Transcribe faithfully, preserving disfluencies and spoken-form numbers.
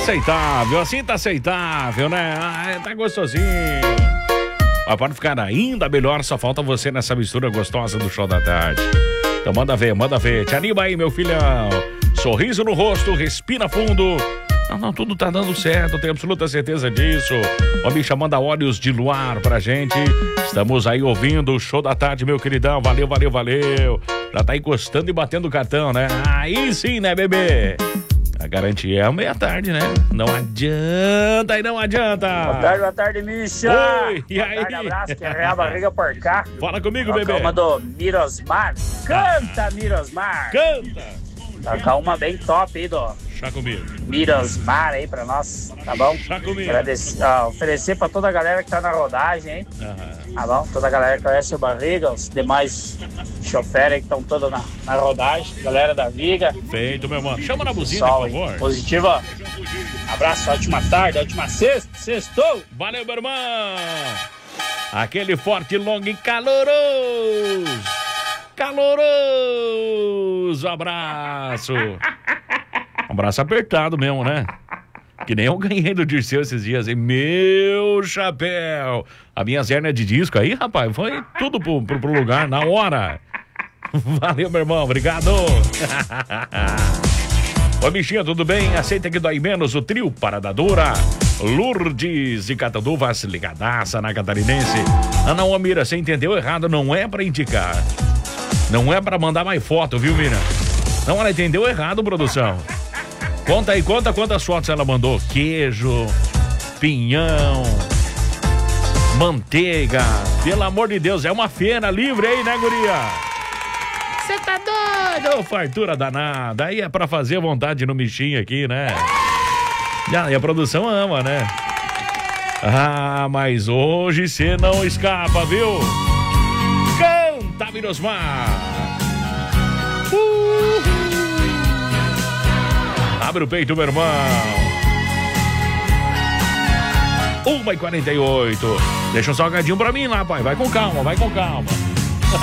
aceitável, assim tá aceitável, né? Ah, tá gostosinho. Mas pode ficar ainda melhor, só falta você nessa mistura gostosa do show da tarde. Então manda ver, manda ver. Te anima aí, meu filhão. Sorriso no rosto, respira fundo. Não, não, tudo tá dando certo, tenho absoluta certeza disso. Ó, bicha, manda óleos de luar pra gente. Estamos aí ouvindo o show da tarde, meu queridão. Valeu, valeu, valeu. Já tá encostando e batendo o cartão, né? Aí sim, né, bebê? A garantia é meia tarde, né? Não adianta e não adianta. Boa tarde, boa tarde, Misha. Oi, e boa aí? tarde, abraço, que é a barriga por cá. Fala comigo, Toca bebê. uma do Mirosmar. Canta, Mirosmar. Canta. Toca uma bem top aí do Chá comigo. Mirosmar aí pra nós, tá bom? Chá comigo. Agradecer, ah, oferecer pra toda a galera que tá na rodagem, hein? Aham. Tá bom? Toda a galera que conhece o Barriga, os demais choferes aí que estão todos na, na rodagem, galera da Viga. Feito, meu irmão. Chama na buzina, Sol, por favor. hein? Positiva. Abraço, ótima tarde, ótima sexta, sextou. Valeu, meu irmão. Aquele forte, longo e caloroso. Caloroso abraço. Um abraço apertado mesmo, né? Que nem eu ganhei do Dirceu esses dias, hein? Meu chapéu. A minha hernia de disco aí, rapaz, foi tudo pro, pro, pro lugar, na hora. Valeu, meu irmão, obrigado. Oi, bichinha, tudo bem? Aceita que dói menos o trio Paradadora. Lourdes e Catanduvas, ligadaça na Catarinense. Ah, não, Mira, você entendeu errado, não é pra indicar. Não é pra mandar mais foto, viu, Mira? Não, ela entendeu errado, produção. Conta aí, conta quantas fotos ela mandou. Queijo, pinhão, manteiga. Pelo amor de Deus, é uma feira livre aí, né, guria? Você tá doido? Ô, fartura danada. Aí é pra fazer vontade no bichinho aqui, né? E a produção ama, né? Ah, mas hoje você não escapa, viu? Canta, Mirosmar. Uh! Abre o peito, meu irmão. uma e quarenta e oito. Deixa um salgadinho pra mim lá, pai. Vai com calma, vai com calma.